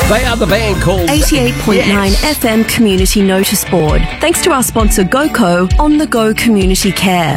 They are the band called 88.9 FM Community Notice Board. Thanks to our sponsor GoCo on the Go Community Care.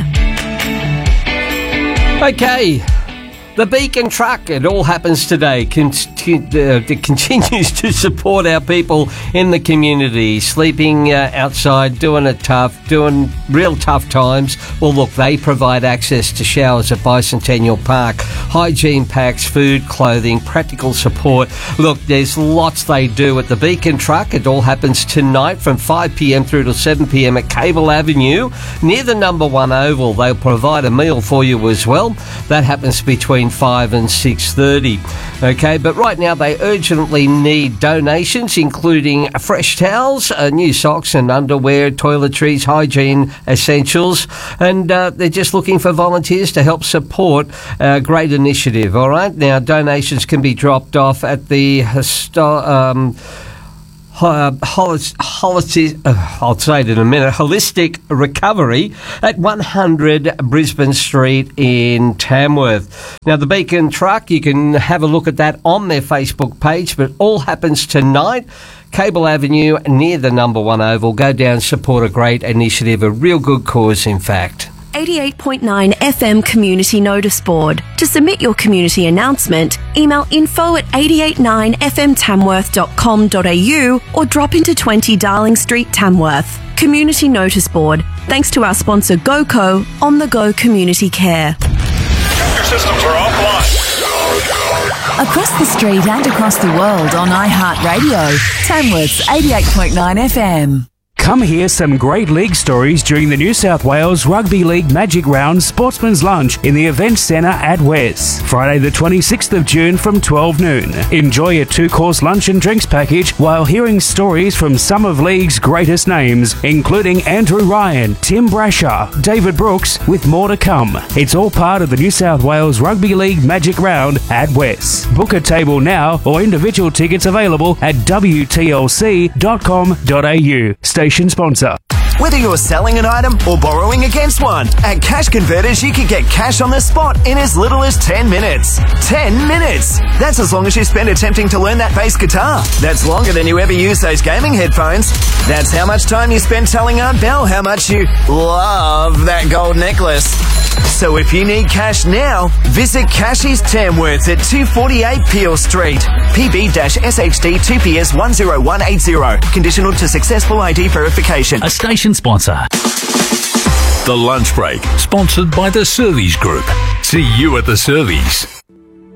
Okay. The Beacon Truck, it all happens today, it continues to support our people in the community, sleeping outside, doing real tough times. Well, look, they provide access to showers at Bicentennial Park, hygiene packs, food, clothing, practical support. Look, there's lots they do at the Beacon Truck. It all happens tonight from 5 p.m. through to 7 p.m. at Cable Avenue, near the number 1 Oval. They'll provide a meal for you as well. That happens between 5 and 6:30. Okay, but right now they urgently need donations, including fresh towels, new socks and underwear, toiletries, hygiene essentials, and they're just looking for volunteers to help support a great initiative. All right, now donations can be dropped off at the I'll say it in a minute, Holistic Recovery at 100 Brisbane Street in Tamworth. Now, the Beacon Truck, you can have a look at that on their Facebook page, but all happens tonight. Cable Avenue, near the number 1 Oval. Go down, support a great initiative, a real good cause, in fact. 88.9 FM Community Notice Board. To submit your community announcement, email info@889fmtamworth.com.au or drop into 20 Darling Street, Tamworth. Community Notice Board. Thanks to our sponsor GoCo on the Go Community Care. Your systems are offline. Across the street and across the world on iHeartRadio. Tamworth's 88.9 FM. Come hear some great league stories during the New South Wales Rugby League Magic Round Sportsman's Lunch in the Event Centre at Wes, Friday the 26th of June from 12 noon. Enjoy a 2-course lunch and drinks package while hearing stories from some of League's greatest names, including Andrew Ryan, Tim Brasher, David Brooks, with more to come. It's all part of the New South Wales Rugby League Magic Round at Wes. Book a table now or individual tickets available at wtlc.com.au. Station sponsor. Whether you're selling an item or borrowing against one, at Cash Converters you can get cash on the spot in as little as 10 minutes. 10 minutes! That's as long as you spend attempting to learn that bass guitar. That's longer than you ever use those gaming headphones. That's how much time you spend telling Aunt Belle how much you love that gold necklace. So if you need cash now, visit Cashies Tamworth at 248 Peel Street. PB-SHD 2PS 10180. Conditional to successful ID verification. A station sponsor. The Lunch Break, sponsored by the Surveys Group. See you at the Surveys.